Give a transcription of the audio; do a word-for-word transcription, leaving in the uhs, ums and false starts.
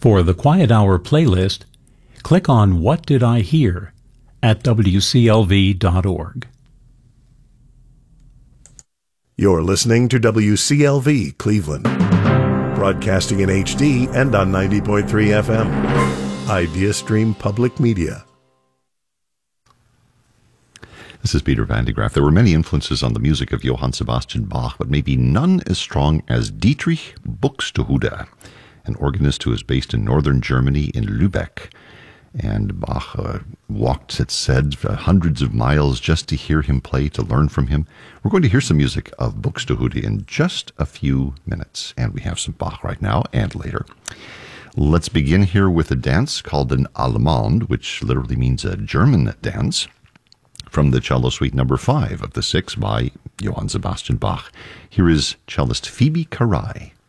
For the Quiet Hour playlist, click on What Did I Hear at W C L V dot org. You're listening to W C L V Cleveland, broadcasting in H D and on ninety point three F M. IdeaStream Public Media. This is Peter Van de Graaff. There were many influences on the music of Johann Sebastian Bach, but maybe none as strong as Dietrich Buxtehude, an organist who is based in northern Germany in Lübeck. And Bach uh, walked, it's said, uh, hundreds of miles just to hear him play, to learn from him. We're going to hear some music of Buxtehude in just a few minutes, and we have some Bach right now and later. Let's begin here with a dance called an Allemande, which literally means a German dance, from the cello suite number five of the six by Johann Sebastian Bach. Here is cellist Phoebe Carai.